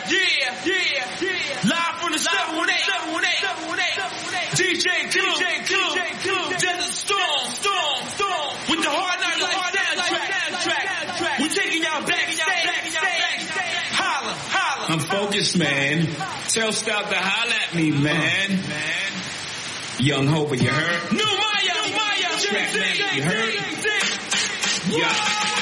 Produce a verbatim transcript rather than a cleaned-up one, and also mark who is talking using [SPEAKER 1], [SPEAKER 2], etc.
[SPEAKER 1] yeah, yeah, yeah. Live from the seven one eight, D J Clue, D J Clue, Desert Storm, Storm, Storm, with the Hard Night Life soundtrack. We're taking y'all backstage. Holla, holla.
[SPEAKER 2] I'm focused, man. Tell Stout to holla at me, man. Young Hova, you heard?
[SPEAKER 1] New Maya, New Maya,
[SPEAKER 2] Track man, you heard? Yeah.